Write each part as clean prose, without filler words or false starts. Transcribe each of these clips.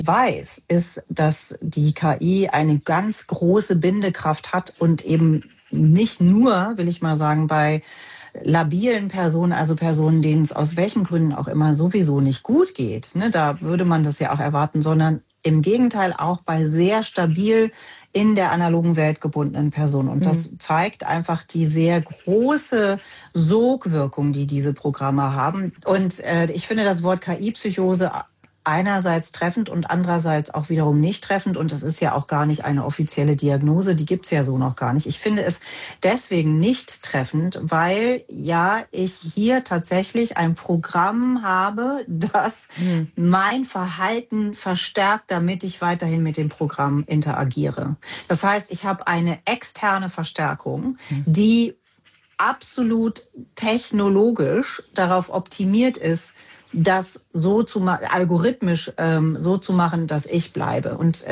weiß, ist, dass die KI eine ganz große Bindekraft hat und eben nicht nur, will ich mal sagen, bei labilen Personen, also Personen, denen es aus welchen Gründen auch immer sowieso nicht gut geht, ne, da würde man das ja auch erwarten, sondern im Gegenteil auch bei sehr stabil in der analogen Welt gebundenen Personen. Und das zeigt einfach die sehr große Sogwirkung, die diese Programme haben. Und ich finde das Wort KI-Psychose einerseits treffend und andererseits auch wiederum nicht treffend. Und es ist ja auch gar nicht eine offizielle Diagnose, die gibt's ja so noch gar nicht. Ich finde es deswegen nicht treffend, weil ja ich hier tatsächlich ein Programm habe, das mein Verhalten verstärkt, damit ich weiterhin mit dem Programm interagiere. Das heißt, ich habe eine externe Verstärkung, die absolut technologisch darauf optimiert ist, das so zu algorithmisch so zu machen, dass ich bleibe. Und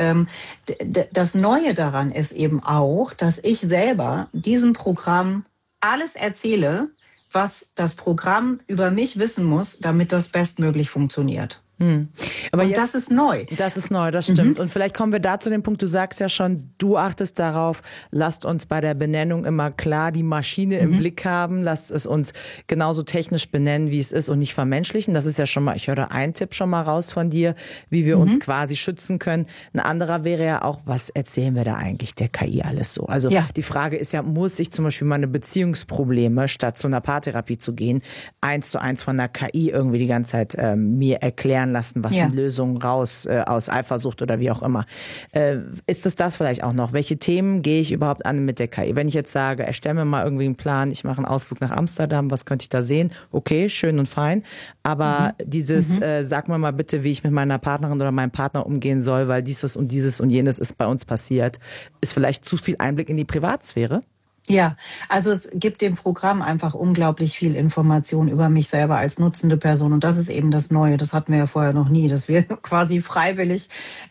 das Neue daran ist eben auch, dass ich selber diesem Programm alles erzähle, was das Programm über mich wissen muss, damit das bestmöglich funktioniert. Aber und jetzt, das ist neu. Das ist neu, das stimmt. Und vielleicht kommen wir da zu dem Punkt, du sagst ja schon, du achtest darauf, lasst uns bei der Benennung immer klar die Maschine im Blick haben, lasst es uns genauso technisch benennen, wie es ist und nicht vermenschlichen. Das ist ja schon mal, ich höre einen Tipp schon mal raus von dir, wie wir uns quasi schützen können. Ein anderer wäre ja auch, was erzählen wir da eigentlich der KI alles so? Also die Frage ist ja, muss ich zum Beispiel meine Beziehungsprobleme, statt zu einer Paartherapie zu gehen, 1:1 von der KI irgendwie die ganze Zeit mir erklären lassen, was sind Lösungen raus aus Eifersucht oder wie auch immer. Ist es das vielleicht auch noch? Welche Themen gehe ich überhaupt an mit der KI? Wenn ich jetzt sage, erstelle mir mal irgendwie einen Plan, ich mache einen Ausflug nach Amsterdam, was könnte ich da sehen? Okay, schön und fein. Aber dieses, sag mir mal bitte, wie ich mit meiner Partnerin oder meinem Partner umgehen soll, weil dieses und jenes ist bei uns passiert, ist vielleicht zu viel Einblick in die Privatsphäre? Ja, also es gibt dem Programm einfach unglaublich viel Information über mich selber als nutzende Person. Und das ist eben das Neue. Das hatten wir ja vorher noch nie, dass wir quasi freiwillig,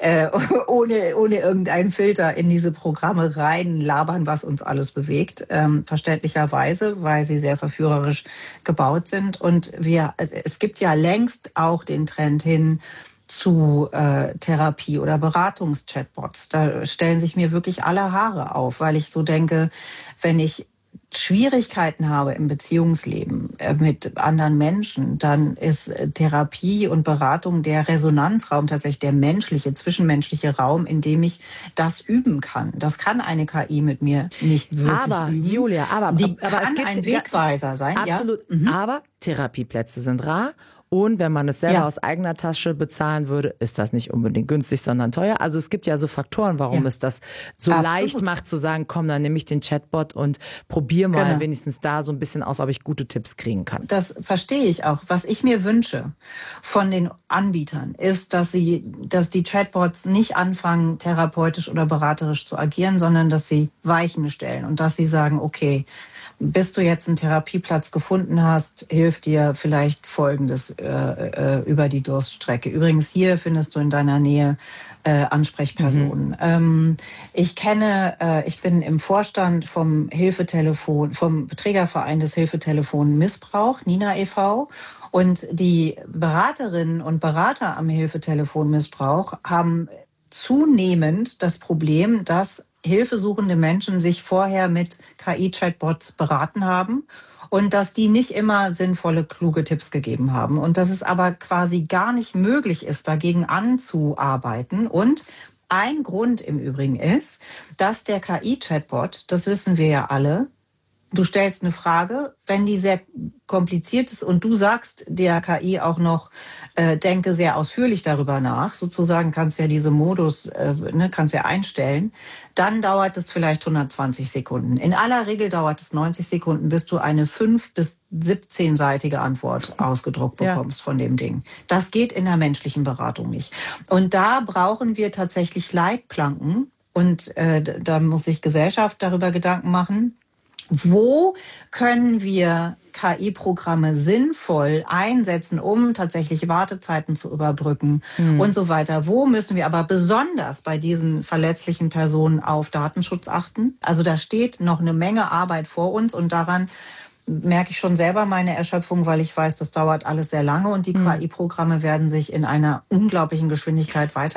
ohne irgendeinen Filter in diese Programme reinlabern, was uns alles bewegt. Verständlicherweise, weil sie sehr verführerisch gebaut sind. Und es gibt ja längst auch den Trend hin, zu Therapie- oder Beratungs-Chatbots. Da stellen sich mir wirklich alle Haare auf, weil ich so denke, wenn ich Schwierigkeiten habe im Beziehungsleben mit anderen Menschen, dann ist Therapie und Beratung der Resonanzraum, tatsächlich der menschliche, zwischenmenschliche Raum, in dem ich das üben kann. Das kann eine KI mit mir nicht wirklich üben. Julia, Die aber kann es gibt ein Wegweiser sein. Absolut, aber Therapieplätze sind rar. Und wenn man es selber aus eigener Tasche bezahlen würde, ist das nicht unbedingt günstig, sondern teuer. Also es gibt ja so Faktoren, warum es das so leicht macht zu sagen, komm, dann nehme ich den Chatbot und probiere mal wenigstens da so ein bisschen aus, ob ich gute Tipps kriegen kann. Das verstehe ich auch. Was ich mir wünsche von den Anbietern ist, dass die Chatbots nicht anfangen, therapeutisch oder beraterisch zu agieren, sondern dass sie Weichen stellen und dass sie sagen, okay, bis du jetzt einen Therapieplatz gefunden hast, hilft dir vielleicht Folgendes über die Durststrecke. Übrigens, hier findest du in deiner Nähe Ansprechpersonen. Ich bin im Vorstand vom Trägerverein des Hilfetelefon Missbrauch, Nina e.V., und die Beraterinnen und Berater am Hilfetelefon Missbrauch haben zunehmend das Problem, dass hilfesuchende Menschen sich vorher mit KI-Chatbots beraten haben und dass die nicht immer sinnvolle, kluge Tipps gegeben haben. Und dass es aber quasi gar nicht möglich ist, dagegen anzuarbeiten. Und ein Grund im Übrigen ist, dass der KI-Chatbot, das wissen wir ja alle, du stellst eine Frage, wenn die sehr kompliziert ist und du sagst der KI auch noch, denke sehr ausführlich darüber nach, sozusagen kannst ja diese Modus, kannst ja einstellen, dann dauert es vielleicht 120 Sekunden. In aller Regel dauert es 90 Sekunden, bis du eine 5- bis 17-seitige Antwort ausgedruckt bekommst von dem Ding. Das geht in der menschlichen Beratung nicht. Und da brauchen wir tatsächlich Leitplanken und da muss sich Gesellschaft darüber Gedanken machen. Wo können wir KI-Programme sinnvoll einsetzen, um tatsächlich Wartezeiten zu überbrücken und so weiter? Wo müssen wir aber besonders bei diesen verletzlichen Personen auf Datenschutz achten? Also da steht noch eine Menge Arbeit vor uns und daran merke ich schon selber meine Erschöpfung, weil ich weiß, das dauert alles sehr lange und die KI-Programme werden sich in einer unglaublichen Geschwindigkeit weiter